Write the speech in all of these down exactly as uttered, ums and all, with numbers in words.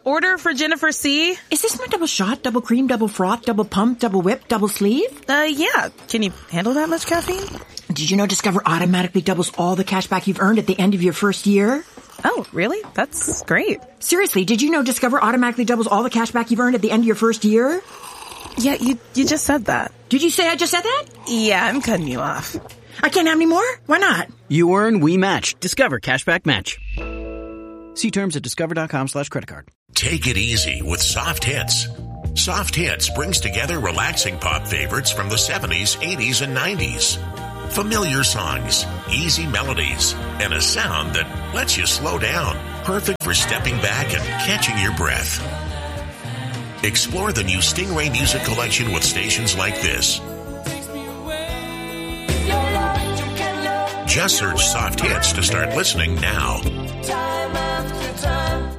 order for Jennifer C. Is this my double shot, double cream, double froth, double pump, double whip, double sleeve? Uh, yeah. Can you handle that much caffeine? Did you know Discover automatically doubles all the cash back you've earned at the end of your first year? Oh, really? That's great. Seriously, did you know Discover automatically doubles all the cash back you've earned at the end of your first year? Yeah, you you just said that. Did you say I just said that? Yeah, I'm cutting you off. I can't have any more? Why not? You earn, we match. Discover Cashback Match. See terms at discover.com slash credit card. Take it easy with Soft Hits. Soft Hits brings together relaxing pop favorites from the seventies, eighties, and nineties. Familiar songs, easy melodies, and a sound that lets you slow down. Perfect for stepping back and catching your breath. Explore the new Stingray Music Collection with stations like this. Just search Soft Hits to start listening now. Time after time.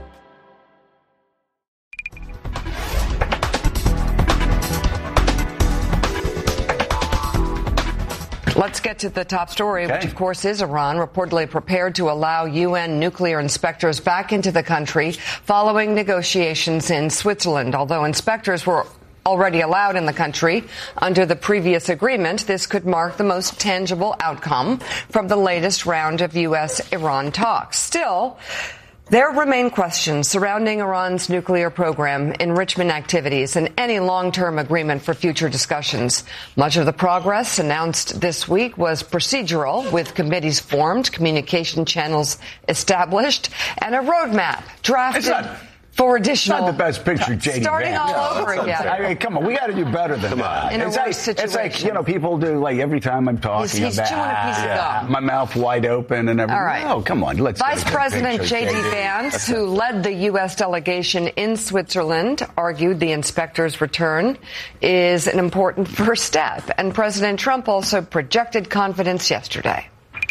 Let's get to the top story, okay. which, of course, is Iran, reportedly prepared to allow U N nuclear inspectors back into the country following negotiations in Switzerland. Although inspectors were already allowed in the country under the previous agreement, this could mark the most tangible outcome from the latest round of U S Iran talks. Still, there remain questions surrounding Iran's nuclear program, enrichment activities, and any long-term agreement for future discussions. Much of the progress announced this week was procedural, with committees formed, communication channels established, and a roadmap drafted for additional... It's not the best picture, J D Starting Vance. all over again. I mean, come on, we got to do better than come that. On. In it's a like, worse situation. It's like, you know, people do, like, every time I'm talking he's, he's about... chewing a piece yeah, of gum. My mouth wide open and everything. All right. Oh, come on, let's Vice President J D Vance, who led the U S delegation in Switzerland, argued the inspector's return is an important first step. And President Trump also projected confidence yesterday.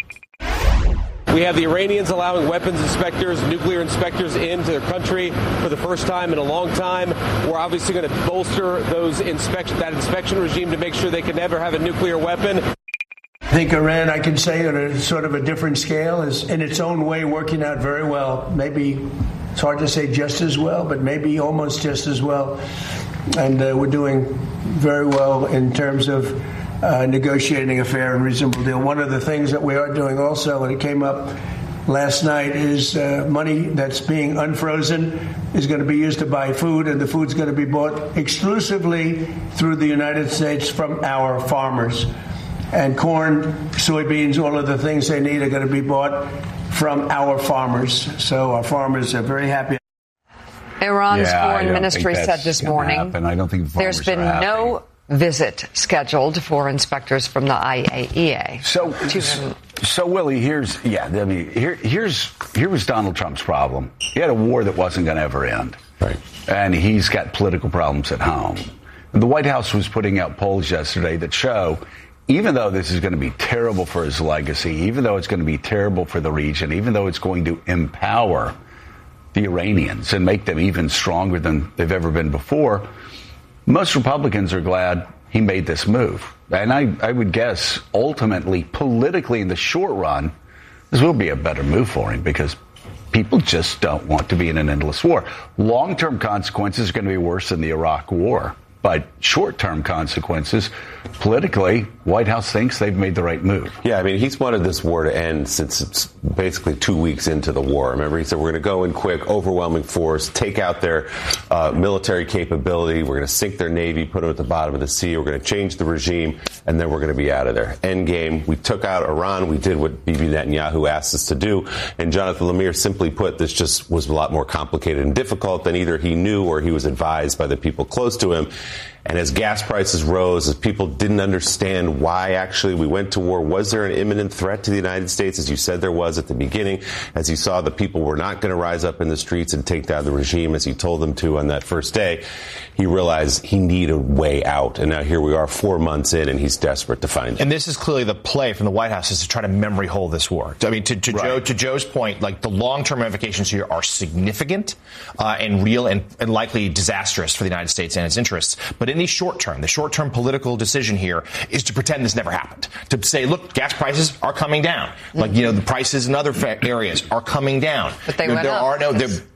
We have the Iranians allowing weapons inspectors, nuclear inspectors into their country for the first time in a long time. We're obviously going to bolster those inspection, that inspection regime to make sure they can never have a nuclear weapon. I think Iran, I can say on a sort of a different scale, is in its own way working out very well. Maybe it's hard to say just as well, but maybe almost just as well. And uh, we're doing very well in terms of Uh, negotiating a fair and reasonable deal. One of the things that we are doing also, and it came up last night, is uh, money that's being unfrozen is going to be used to buy food, and the food's going to be bought exclusively through the United States from our farmers. And corn, soybeans, all of the things they need are going to be bought from our farmers. So our farmers are very happy. Iran's yeah, foreign ministry said this morning happen. I don't think the there's been no visit scheduled for inspectors from the I A E A. So, so Willie, here's yeah. I mean, here, here's here was Donald Trump's problem. He had a war that wasn't going to ever end, right? And he's got political problems at home. The White House was putting out polls yesterday that show, even though this is going to be terrible for his legacy, even though it's going to be terrible for the region, even though it's going to empower the Iranians and make them even stronger than they've ever been before, most Republicans are glad he made this move. And I, I would guess, ultimately, politically, in the short run, this will be a better move for him because people just don't want to be in an endless war. Long-term consequences are going to be worse than the Iraq War. But short-term consequences, politically, White House thinks they've made the right move. Yeah, I mean, he's wanted this war to end since it's basically two weeks into the war. Remember, he said, we're going to go in quick, overwhelming force, take out their uh, military capability. We're going to sink their navy, put them at the bottom of the sea. We're going to change the regime, and then we're going to be out of there. End game. We took out Iran. We did what Bibi Netanyahu asked us to do. And Jonathan Lemire simply put, this just was a lot more complicated and difficult than either he knew or he was advised by the people close to him. And as gas prices rose, as people didn't understand why actually we went to war, was there an imminent threat to the United States, as you said there was at the beginning, as he saw the people were not going to rise up in the streets and take down the regime as he told them to on that first day, he realized he needed a way out. And now here we are four months in, and he's desperate to find it. And this is clearly the play from the White House, is to try to memory hole this war. I mean, to, to, right. Joe, to Joe's point, like the long-term ramifications here are significant uh, and real and, and likely disastrous for the United States and its interests. But in the short term, the short-term political decision here is to pretend this never happened. To say, look, gas prices are coming down. Like, you know, the prices in other fa- areas are coming down. But they there, went there up. are no...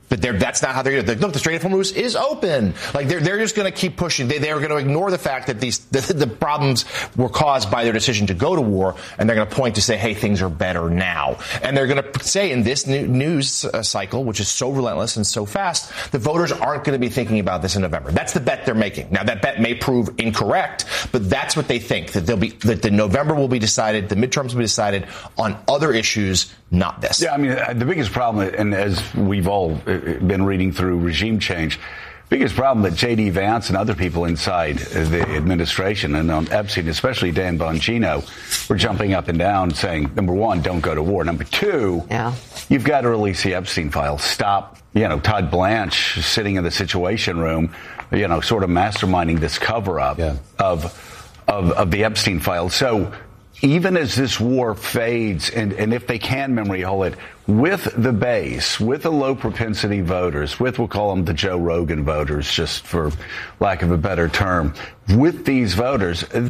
But that's not how they're going to. Look, the Strait of Hormuz is open. Like they're they're just going to keep pushing. They they're going to ignore the fact that these the, the problems were caused by their decision to go to war, and they're going to point to say, hey, things are better now. And they're going to say in this new news uh, cycle, which is so relentless and so fast, the voters aren't going to be thinking about this in November. That's the bet they're making. Now that bet may prove incorrect, but that's what they think, that they'll be that the November will be decided, the midterms will be decided on other issues, not this. Yeah, I mean, the biggest problem, and as we've all been reading through regime change, biggest problem that J D Vance and other people inside the administration and on Epstein, especially Dan Bongino, were jumping up and down saying, number one, don't go to war. Number two, yeah. you've got to release the Epstein files. Stop, you know, Todd Blanche sitting in the Situation Room, you know, sort of masterminding this cover-up yeah. of, of of the Epstein files. So even as this war fades, and, and if they can memory hole it, with the base, with the low propensity voters, with we'll call them the Joe Rogan voters, just for lack of a better term, with these voters,